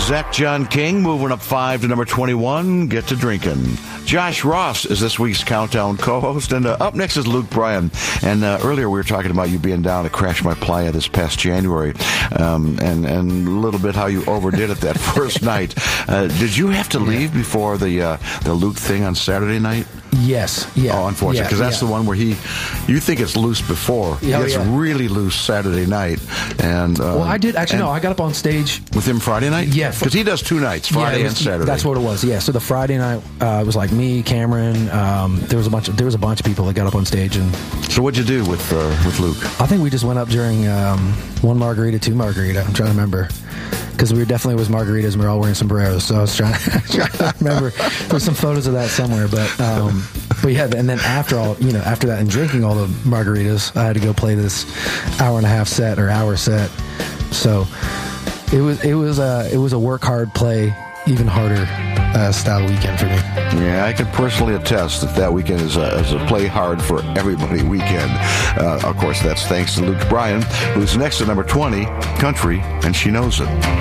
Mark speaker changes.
Speaker 1: Zach John King moving up 5 to number 21, Get to Drinking. Josh Ross is this week's Countdown co-host, and up next is Luke Bryan. And earlier we were talking about you being down at Crash My Playa this past January, and a little bit how you overdid it that first night. Did you have to leave before the Luke thing on Saturday night?
Speaker 2: Yes. Yeah.
Speaker 1: Oh, unfortunately, because that's the one where you think it's loose before. He gets really loose Saturday night. And
Speaker 2: well, I did actually. No, I got up on stage
Speaker 1: with him Friday night.
Speaker 2: Yeah,
Speaker 1: because he does 2 nights, Friday and Saturday.
Speaker 2: That's what it was. Yeah. So the Friday night it was like me, Cameron. There was a bunch of people that got up on stage. And
Speaker 1: so what'd you do with Luke?
Speaker 2: I think we just went up during 1 margarita, 2 margarita. I'm trying to remember. Because we definitely was margaritas and we were all wearing sombreros, so I was trying to remember. There's some photos of that somewhere, but yeah. And then after that and drinking all the margaritas, I had to go play this hour set. So it was a work hard, play even harder style weekend for me.
Speaker 1: Yeah, I can personally attest that weekend is a play hard for everybody weekend. Of course, that's thanks to Luke Bryan, who's next to number 20, Country, and She Knows It.